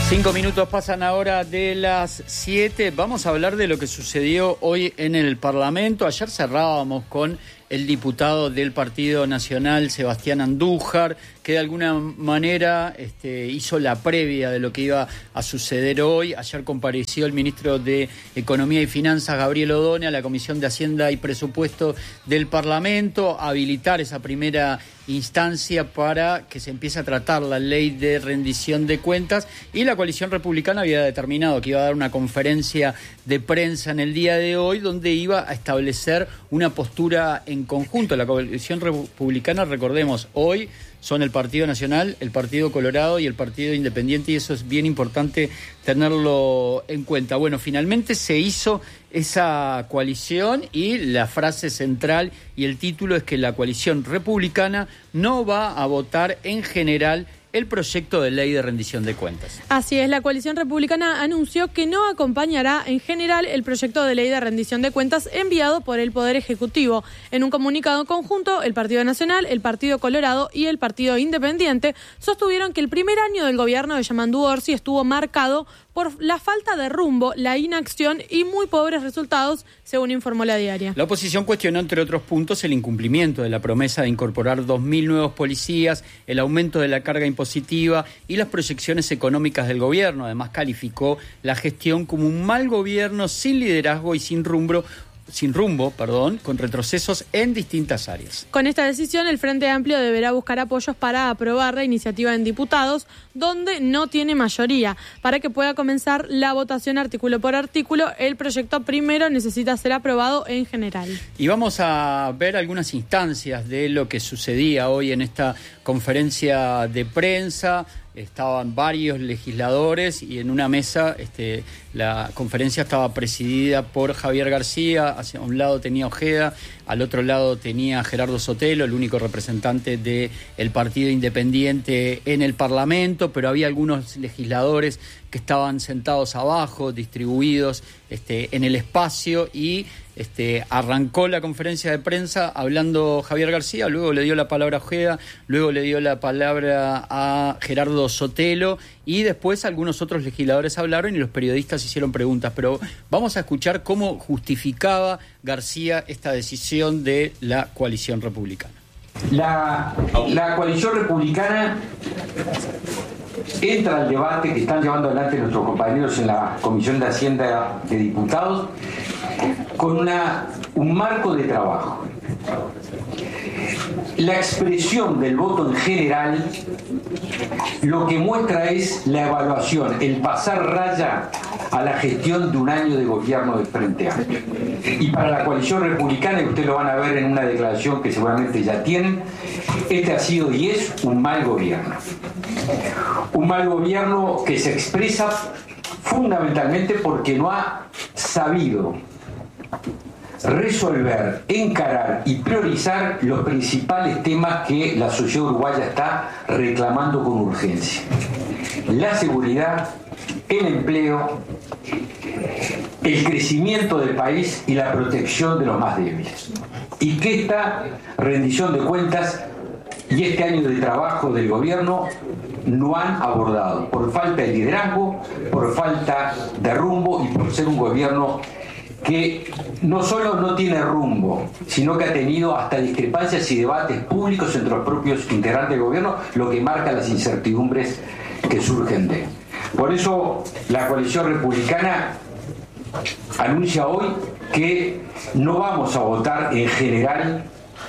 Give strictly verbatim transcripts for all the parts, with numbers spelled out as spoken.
Cinco minutos pasan ahora de las siete. Vamos a hablar de lo que sucedió hoy en el Parlamento. Ayer cerrábamos con el diputado del Partido Nacional, Sebastián Andújar, que de alguna manera este, hizo la previa de lo que iba a suceder hoy. Ayer compareció el ministro de Economía y Finanzas, Gabriel Odone, a la Comisión de Hacienda y Presupuesto del Parlamento, a habilitar esa primera instancia para que se empiece a tratar la ley de rendición de cuentas, y la coalición republicana había determinado que iba a dar una conferencia de prensa en el día de hoy donde iba a establecer una postura en conjunto. La coalición republicana, recordemos, hoy son el Partido Nacional, el Partido Colorado y el Partido Independiente, y eso es bien importante tenerlo en cuenta. Bueno, finalmente se hizo esa coalición y la frase central y el título es que la coalición republicana no va a votar en general el proyecto de ley de rendición de cuentas. Así es, la coalición republicana anunció que no acompañará en general el proyecto de ley de rendición de cuentas enviado por el Poder Ejecutivo. En un comunicado conjunto, el Partido Nacional, el Partido Colorado y el Partido Independiente sostuvieron que el primer año del gobierno de Yamandu Orsi estuvo marcado por la falta de rumbo, la inacción y muy pobres resultados, según informó La Diaria. La oposición cuestionó, entre otros puntos, el incumplimiento de la promesa de incorporar dos mil nuevos policías, el aumento de la carga impositiva y las proyecciones económicas del gobierno. Además, calificó la gestión como un mal gobierno sin liderazgo y sin rumbo, sin rumbo, perdón, con retrocesos en distintas áreas. Con esta decisión, el Frente Amplio deberá buscar apoyos para aprobar la iniciativa en diputados, donde no tiene mayoría. Para que pueda comenzar la votación artículo por artículo, el proyecto primero necesita ser aprobado en general. Y vamos a ver algunas instancias de lo que sucedía hoy en esta conferencia de prensa. Estaban varios legisladores y en una mesa este, la conferencia estaba presidida por Javier García. Hacia un lado tenía Ojeda, al otro lado tenía Gerardo Sotelo, el único representante del Partido Independiente en el Parlamento, pero había algunos legisladores que estaban sentados abajo, distribuidos este, en el espacio, y este, arrancó la conferencia de prensa hablando Javier García, luego le dio la palabra a Ojeda, luego le dio la palabra a Gerardo Sotelo, y después algunos otros legisladores hablaron y los periodistas hicieron preguntas. Pero vamos a escuchar cómo justificaba García esta decisión de la coalición republicana. La, la coalición republicana entra al debate que están llevando adelante nuestros compañeros en la Comisión de Hacienda de Diputados con una, un marco de trabajo. La expresión del voto en general lo que muestra es la evaluación, el pasar raya a la gestión de un año de gobierno del Frente Amplio. Y para la coalición republicana, y ustedes lo van a ver en una declaración que seguramente ya tienen, este ha sido y es un mal gobierno. Un mal gobierno que se expresa fundamentalmente porque no ha sabido resolver, encarar y priorizar los principales temas que la sociedad uruguaya está reclamando con urgencia: la seguridad, el empleo, el crecimiento del país y la protección de los más débiles. Y que esta rendición de cuentas y este año de trabajo del gobierno no han abordado, por falta de liderazgo, por falta de rumbo y por ser un gobierno que no solo no tiene rumbo, sino que ha tenido hasta discrepancias y debates públicos entre los propios integrantes del gobierno, lo que marca las incertidumbres que surgen de él. Por eso la coalición republicana anuncia hoy que no vamos a votar en general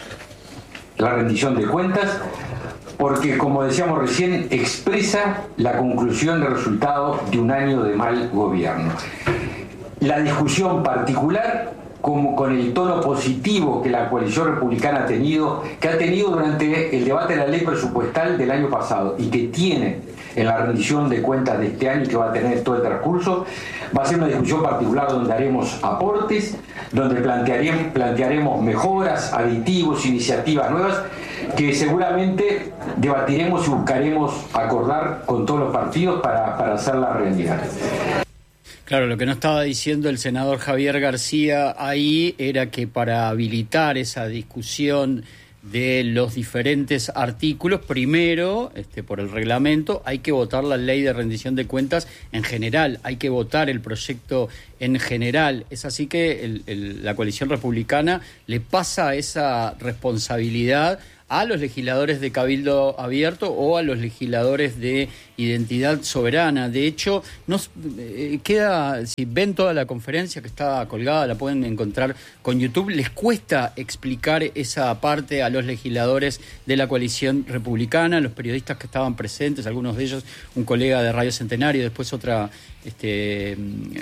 la rendición de cuentas, porque, como decíamos recién, expresa la conclusión del resultado de un año de mal gobierno. La discusión particular, como con el tono positivo que la coalición republicana ha tenido, que ha tenido durante el debate de la ley presupuestal del año pasado y que tiene en la rendición de cuentas de este año y que va a tener todo el transcurso, va a ser una discusión particular donde haremos aportes, donde plantearemos, plantearemos mejoras, aditivos, iniciativas nuevas, que seguramente debatiremos y buscaremos acordar con todos los partidos para, para hacer la realidad. Claro, lo que no estaba diciendo el senador Javier García ahí era que para habilitar esa discusión de los diferentes artículos, primero, este, por el reglamento, hay que votar la ley de rendición de cuentas en general, hay que votar el proyecto en general. Es así que el, el, la coalición republicana le pasa esa responsabilidad a los legisladores de Cabildo Abierto o a los legisladores de Identidad Soberana. De hecho, nos eh, queda, si ven toda la conferencia que está colgada, la pueden encontrar con YouTube, les cuesta explicar esa parte a los legisladores de la coalición republicana, los periodistas que estaban presentes, algunos de ellos, un colega de Radio Centenario, después otra este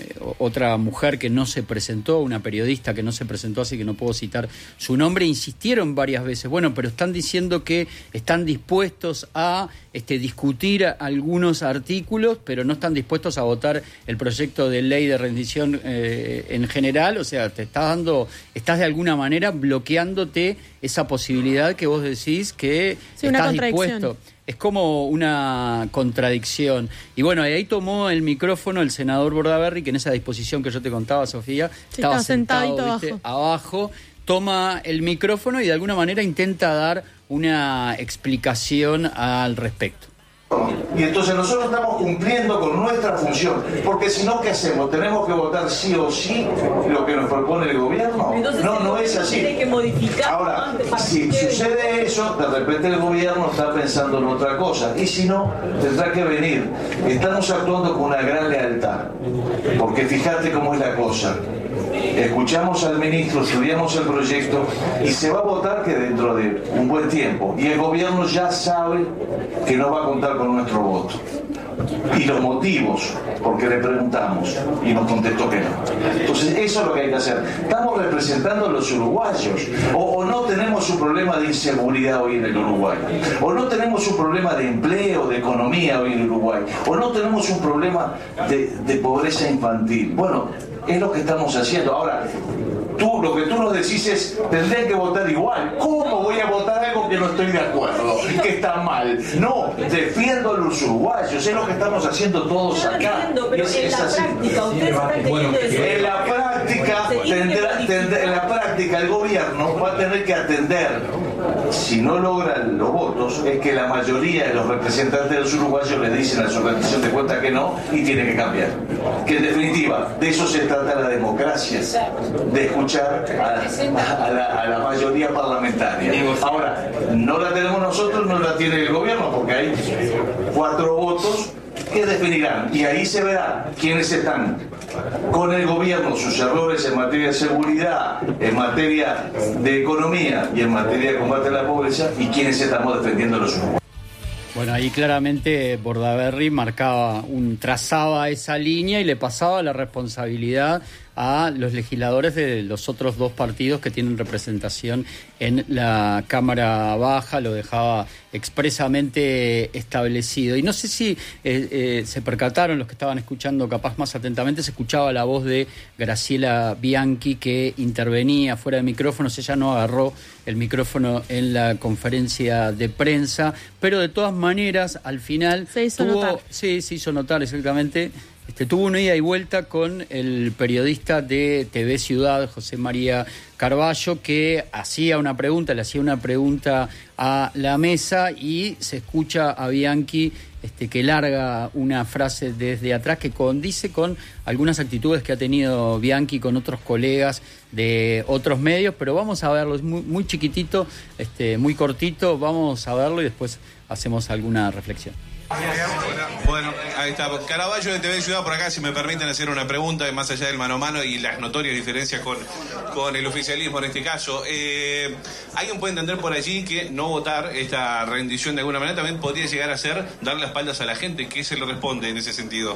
otra mujer que no se presentó, una periodista que no se presentó, así que no puedo citar su nombre, insistieron varias veces, bueno, pero están diciendo que están dispuestos a este, discutir algunos artículos, pero no están dispuestos a votar el proyecto de ley de rendición eh, en general. O sea, te estás dando, estás de alguna manera bloqueándote esa posibilidad que vos decís que sí, una estás dispuesto. Es como una contradicción. Y bueno, ahí tomó el micrófono el senador Bordaberry, que en esa disposición que yo te contaba, Sofía, sí, estaba sentado, sentado, ¿viste? abajo. abajo, toma el micrófono y de alguna manera intenta dar una explicación al respecto. Y entonces nosotros estamos cumpliendo con nuestra función, porque si no, ¿qué hacemos? ¿Tenemos que votar sí o sí lo que nos propone el gobierno? Entonces, no, no es así. Tiene que modificar. Ahora, si sucede eso, de repente el gobierno está pensando en otra cosa, y si no, tendrá que venir. Estamos actuando con una gran lealtad, porque fíjate cómo es la cosa. Escuchamos al ministro, estudiamos el proyecto y se va a votar que dentro de un buen tiempo. Y el gobierno ya sabe que no va a contar con nuestro voto. Y los motivos, porque le preguntamos y nos contestó que no. Entonces eso es lo que hay que hacer. Estamos representando a los uruguayos. O, o no tenemos un problema de inseguridad hoy en el Uruguay. O no tenemos un problema de empleo, de economía hoy en el Uruguay. O no tenemos un problema de, de pobreza infantil. Bueno, es lo que estamos haciendo. Ahora, tú, lo que tú nos decís es, tendré que votar igual. ¿Cómo voy a votar algo que no estoy de acuerdo? Que está mal. No, defiendo a los uruguayos. Es lo que estamos haciendo todos Yo acá. entiendo, pero es, en es la así. práctica, ustedes están teniendo eso. En la práctica, tendrá, tendrá, en la práctica el gobierno va a tener que atender, si no logran los votos, es que la mayoría de los representantes de los uruguayos le dicen a su rendición de cuentas que no y tiene que cambiar. Que en definitiva, de eso se trata la democracia, de escuchar a, a, la, a la mayoría parlamentaria. Ahora, no la tenemos nosotros, no la tiene el gobierno, porque hay cuatro votos que definirán, y ahí se verá quiénes están con el gobierno, sus errores en materia de seguridad, en materia de economía y en materia de combate a la pobreza, y quiénes estamos defendiendo los uruguayos. Bueno, ahí claramente Bordaberry marcaba, un trazaba esa línea y le pasaba la responsabilidad a los legisladores de los otros dos partidos que tienen representación en la Cámara Baja, lo dejaba expresamente establecido. Y no sé si eh, eh, se percataron los que estaban escuchando capaz más atentamente, se escuchaba la voz de Graciela Bianchi que intervenía fuera de micrófonos, ella no agarró el micrófono en la conferencia de prensa, pero de todas maneras al final se hizo tuvo, notar. Sí, se hizo notar exactamente. Este, tuvo una ida y vuelta con el periodista de T V Ciudad, José María Carballo, que hacía una pregunta, le hacía una pregunta a la mesa y se escucha a Bianchi este, que larga una frase desde atrás que condice con algunas actitudes que ha tenido Bianchi con otros colegas de otros medios, pero vamos a verlo, es muy, muy chiquitito, este, muy cortito, vamos a verlo y después hacemos alguna reflexión. Bueno, ahí está. Caraballo de T V Ciudad por acá, si me permiten hacer una pregunta, más allá del mano a mano y las notorias diferencias con, con el oficialismo en este caso. Eh, ¿Alguien puede entender por allí que no votar esta rendición de alguna manera también podría llegar a ser darle espaldas a la gente? ¿Qué se le responde en ese sentido?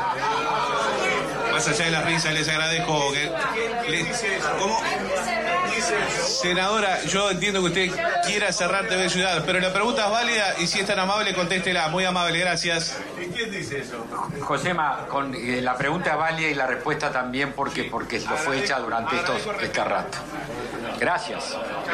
Más allá de las risas, les agradezco que... Les, ¿Cómo? Senadora, yo entiendo que usted quiera cerrar T V Ciudad, pero la pregunta es válida y si es tan amable, contéstela. Muy amable, gracias. ¿Y quién dice eso? Josema, con, eh, la pregunta es válida y la respuesta también porque, porque lo fue hecha durante estos, este rato. Gracias.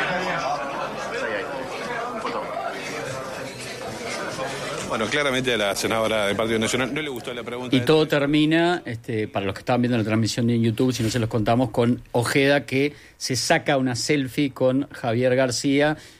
Bueno, claramente a la senadora del Partido Nacional no le gustó la pregunta. Y todo termina, este, para los que estaban viendo la transmisión en YouTube, si no se los contamos, con Ojeda que se saca una selfie con Javier García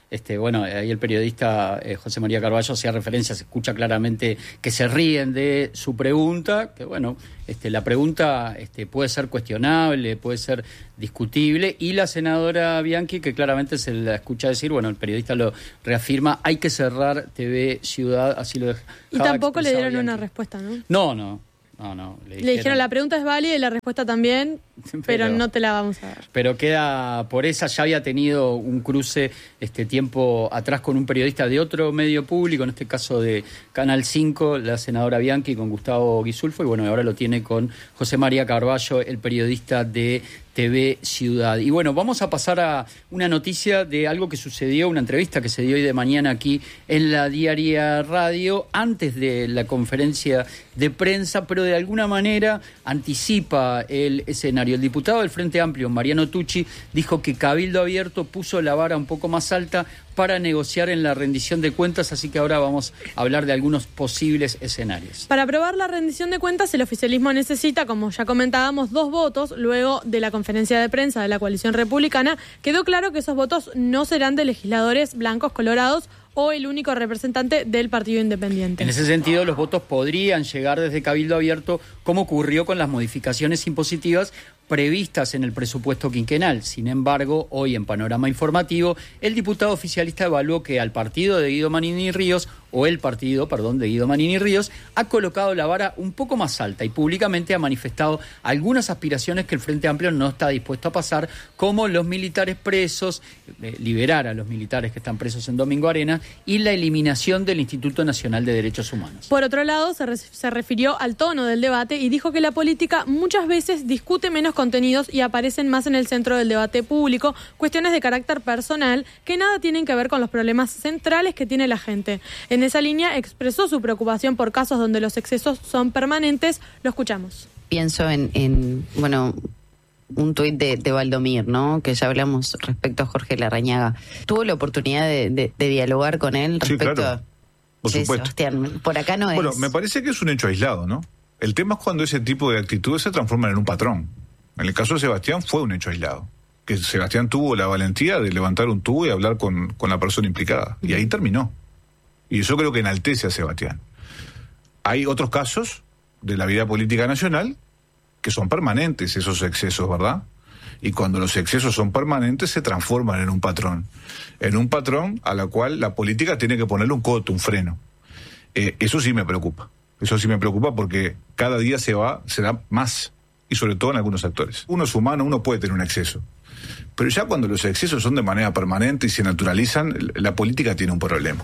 Este, bueno, ahí el periodista eh, José María Carballo hacía referencia, se escucha claramente que se ríen de su pregunta, que bueno, este, la pregunta este, puede ser cuestionable, puede ser discutible, y la senadora Bianchi, que claramente se la escucha decir, bueno, el periodista lo reafirma, hay que cerrar T V Ciudad, así lo dejaba. Y tampoco le dieron Bianchi. una respuesta, ¿no? No, no. No, no, le, dijeron, le dijeron la pregunta es válida y la respuesta también, pero, pero no te la vamos a dar. Pero queda por esa, ya había tenido un cruce este tiempo atrás con un periodista de otro medio público, en este caso de Canal cinco, la senadora Bianchi, con Gustavo Guisulfo, y bueno, ahora lo tiene con José María Carballo, el periodista de T V Ciudad. Y bueno, vamos a pasar a una noticia de algo que sucedió, una entrevista que se dio hoy de mañana aquí en la Diaria Radio, antes de la conferencia de prensa, pero de alguna manera anticipa el escenario. El diputado del Frente Amplio, Mariano Tucci, dijo que Cabildo Abierto puso la vara un poco más alta para negociar en la rendición de cuentas, así que ahora vamos a hablar de algunos posibles escenarios. Para aprobar la rendición de cuentas, el oficialismo necesita, como ya comentábamos, dos votos. Luego de la conferencia de prensa de la coalición republicana, quedó claro que esos votos no serán de legisladores blancos colorados o el único representante del Partido Independiente. En ese sentido, los votos podrían llegar desde Cabildo Abierto, como ocurrió con las modificaciones impositivas previstas en el presupuesto quinquenal. Sin embargo, hoy en Panorama Informativo, el diputado oficialista evaluó que al partido de Guido Manini Ríos, o el partido, perdón, de Guido Manini Ríos, ha colocado la vara un poco más alta y públicamente ha manifestado algunas aspiraciones que el Frente Amplio no está dispuesto a pasar, como los militares presos, eh, liberar a los militares que están presos en Domingo Arenas, y la eliminación del Instituto Nacional de Derechos Humanos. Por otro lado, se, re- se refirió al tono del debate y dijo que la política muchas veces discute menos contenidos y aparecen más en el centro del debate público cuestiones de carácter personal que nada tienen que ver con los problemas centrales que tiene la gente. En esa línea expresó su preocupación por casos donde los excesos son permanentes. Lo escuchamos. Pienso en, en bueno, un tuit de, de Valdomir, ¿no? Que ya hablamos respecto a Jorge Larrañaga. ¿Tuvo la oportunidad de, de, de dialogar con él respecto sí, claro. a... Por sí, supuesto. Sebastián, por acá no bueno, es... me parece que es un hecho aislado, ¿no? El tema es cuando ese tipo de actitudes se transforman en un patrón. En el caso de Sebastián fue un hecho aislado. Que Sebastián tuvo la valentía de levantar un tubo y hablar con, con la persona implicada. Y ahí terminó. Y eso creo que enaltece a Sebastián. Hay otros casos de la vida política nacional que son permanentes, esos excesos, ¿verdad? Y cuando los excesos son permanentes se transforman en un patrón. En un patrón a la cual la política tiene que ponerle un coto, un freno. Eh, eso sí me preocupa. Eso sí me preocupa porque cada día se va, se da más. Y sobre todo en algunos actores. Uno es humano, uno puede tener un exceso. Pero ya cuando los excesos son de manera permanente y se naturalizan, la política tiene un problema.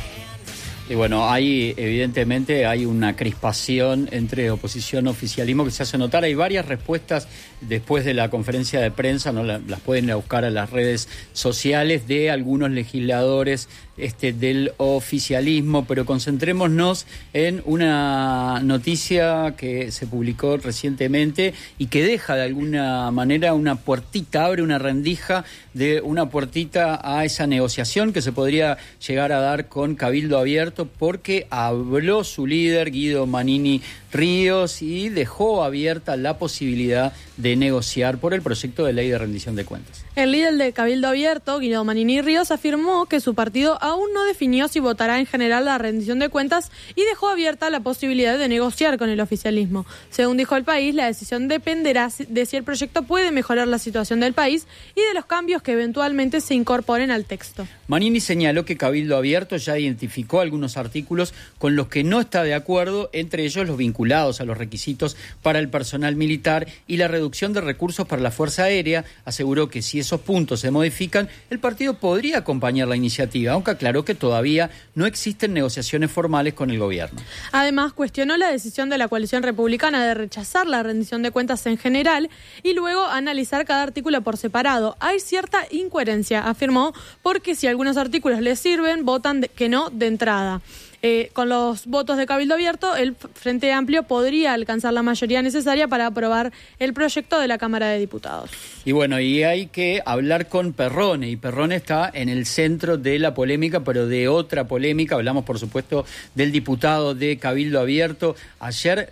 Y bueno, hay evidentemente hay una crispación entre oposición y oficialismo que se hace notar. Hay varias respuestas después de la conferencia de prensa, no la, las pueden ir a buscar a las redes sociales, de algunos legisladores este, del oficialismo, pero concentrémonos en una noticia que se publicó recientemente y que deja de alguna manera una puertita, abre una rendija de una puertita a esa negociación que se podría llegar a dar con Cabildo Abierto, porque habló su líder, Guido Manini Ríos, y dejó abierta la posibilidad de negociar por el proyecto de ley de rendición de cuentas. El líder de Cabildo Abierto, Guido Manini Ríos, afirmó que su partido aún no definió si votará en general la rendición de cuentas y dejó abierta la posibilidad de negociar con el oficialismo. Según dijo El País, la decisión dependerá de si el proyecto puede mejorar la situación del país y de los cambios que eventualmente se incorporen al texto. Manini señaló que Cabildo Abierto ya identificó algunos artículos con los que no está de acuerdo, entre ellos los vinculados a los requisitos para el personal militar y la reducción de recursos para la Fuerza Aérea. Aseguró que si esos puntos se modifican, el partido podría acompañar la iniciativa, aunque aclaró que todavía no existen negociaciones formales con el gobierno. Además, cuestionó la decisión de la coalición republicana de rechazar la rendición de cuentas en general y luego analizar cada artículo por separado. Hay cierta incoherencia, afirmó, porque si algunos artículos les sirven, votan de, que no de entrada. Eh, con los votos de Cabildo Abierto, el Frente Amplio podría alcanzar la mayoría necesaria para aprobar el proyecto de la Cámara de Diputados. Y bueno, y hay que hablar con Perrone, y Perrone está en el centro de la polémica, pero de otra polémica. Hablamos, por supuesto, del diputado de Cabildo Abierto. Ayer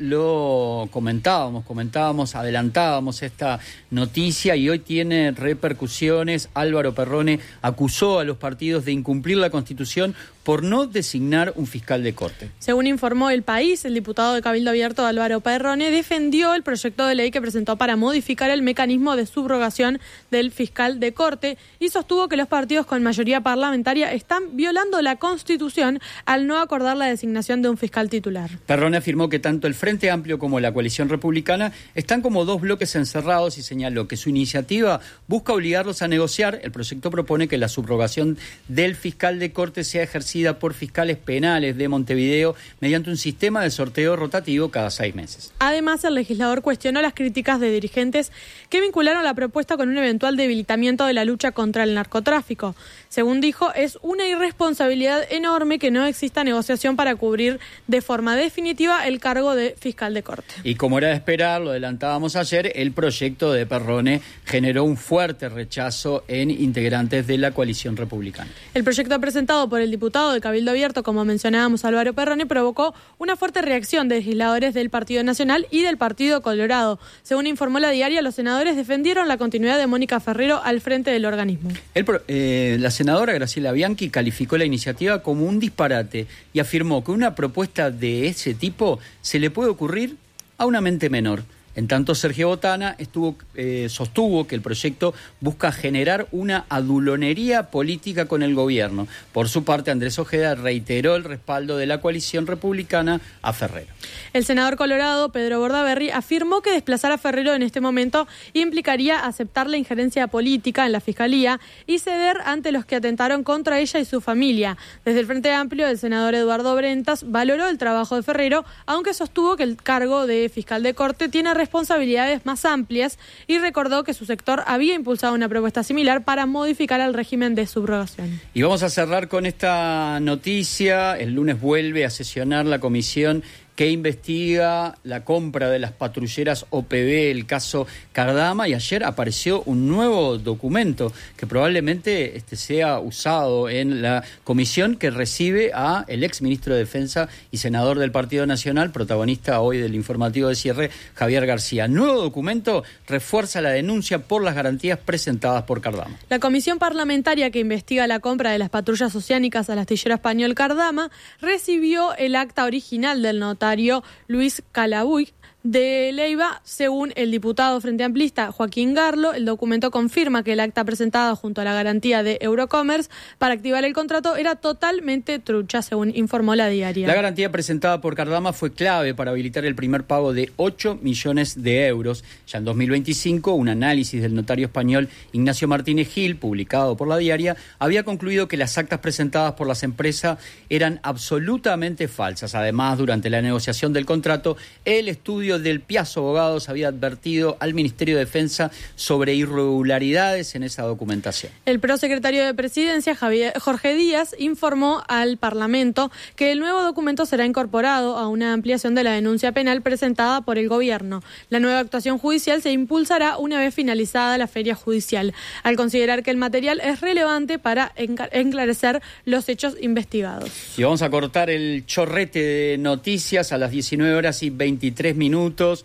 lo comentábamos, comentábamos, adelantábamos esta noticia y hoy tiene repercusiones. Álvaro Perrone acusó a los partidos de incumplir la Constitución por no designar un fiscal de corte. Según informó El País, el diputado de Cabildo Abierto, Álvaro Perrone, defendió el proyecto de ley que presentó para modificar el mecanismo de subrogación del fiscal de corte y sostuvo que los partidos con mayoría parlamentaria están violando la Constitución al no acordar la designación de un fiscal titular. Perrone afirmó que tanto el Frente Amplio como la coalición republicana están como dos bloques encerrados y señaló que su iniciativa busca obligarlos a negociar. El proyecto propone que la subrogación del fiscal de corte sea ejercida por fiscales penales de Montevideo mediante un sistema de sorteo rotativo cada seis meses. Además, el legislador cuestionó las críticas de dirigentes que vincularon la propuesta con un eventual debilitamiento de la lucha contra el narcotráfico. Según dijo, es una irresponsabilidad enorme que no exista negociación para cubrir de forma definitiva el cargo de fiscal de corte. Y como era de esperar, lo adelantábamos ayer, el proyecto de Perrone generó un fuerte rechazo en integrantes de la coalición republicana. El proyecto presentado por el diputado de Cabildo Abierto, como mencionábamos, Álvaro Perrone, provocó una fuerte reacción de legisladores del Partido Nacional y del Partido Colorado. Según informó La Diaria, los senadores defendieron la continuidad de Mónica Ferrero al frente del organismo. El, eh, la senadora Graciela Bianchi calificó la iniciativa como un disparate y afirmó que una propuesta de ese tipo se le puede ocurrir a una mente menor. En tanto, Sergio Botana estuvo, eh, sostuvo que el proyecto busca generar una adulonería política con el gobierno. Por su parte, Andrés Ojeda reiteró el respaldo de la coalición republicana a Ferrero. El senador colorado, Pedro Bordaberry, afirmó que desplazar a Ferrero en este momento implicaría aceptar la injerencia política en la Fiscalía y ceder ante los que atentaron contra ella y su familia. Desde el Frente Amplio, el senador Eduardo Brentas valoró el trabajo de Ferrero, aunque sostuvo que el cargo de fiscal de corte tiene responsabilidades más amplias y recordó que su sector había impulsado una propuesta similar para modificar el régimen de subrogación. Y vamos a cerrar con esta noticia. El lunes vuelve a sesionar la comisión que investiga la compra de las patrulleras O P B, el caso Cardama, y ayer apareció un nuevo documento que probablemente este sea usado en la comisión que recibe a el ex ministro de Defensa y senador del Partido Nacional, protagonista hoy del informativo de cierre, Javier García. Nuevo documento refuerza la denuncia por las garantías presentadas por Cardama. La comisión parlamentaria que investiga la compra de las patrullas oceánicas al astillero español Cardama recibió el acta original del notario Luis Calabuy de Leiva. Según el diputado frente amplista Joaquín Garlo, el documento confirma que el acta presentada junto a la garantía de Eurocommerce para activar el contrato era totalmente trucha, según informó La Diaria. La garantía presentada por Cardama fue clave para habilitar el primer pago de ocho millones de euros. Ya en dos mil veinticinco, un análisis del notario español Ignacio Martínez Gil, publicado por La Diaria, había concluido que las actas presentadas por las empresas eran absolutamente falsas. Además, durante la negociación del contrato, el estudio del Piazzo Abogados había advertido al Ministerio de Defensa sobre irregularidades en esa documentación. El prosecretario de Presidencia, Javier, Jorge Díaz, informó al Parlamento que el nuevo documento será incorporado a una ampliación de la denuncia penal presentada por el gobierno. La nueva actuación judicial se impulsará una vez finalizada la feria judicial, al considerar que el material es relevante para enclarecer los hechos investigados. Y vamos a cortar el chorrete de noticias a las diecinueve horas y veintitrés minutos.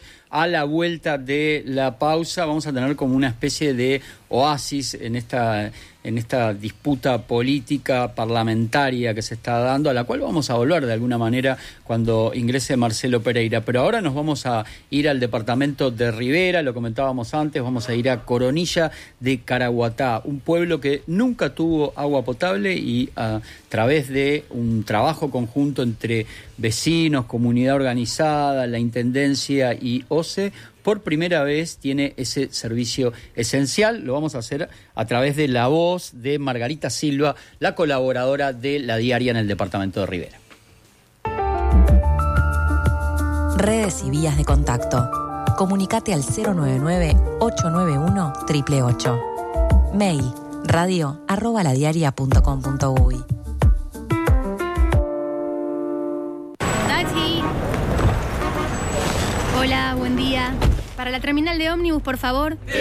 A la vuelta de la pausa vamos a tener como una especie de oasis en esta, en esta disputa política parlamentaria que se está dando, a la cual vamos a volver de alguna manera cuando ingrese Marcelo Pereira. Pero ahora nos vamos a ir al departamento de Rivera, lo comentábamos antes, vamos a ir a Coronilla de Caraguatá, un pueblo que nunca tuvo agua potable y a través de un trabajo conjunto entre vecinos, comunidad organizada, la Intendencia y O C E, por primera vez tiene ese servicio esencial. Lo vamos a hacer a través de la voz de Margarita Silva, la colaboradora de La Diaria en el departamento de Rivera. Redes y vías de contacto. Comunicate al cero nueve nueve, ocho nueve uno, ocho ocho ocho. Mail radio arroba ladiaria punto com punto uy. Para la terminal de ómnibus, por favor.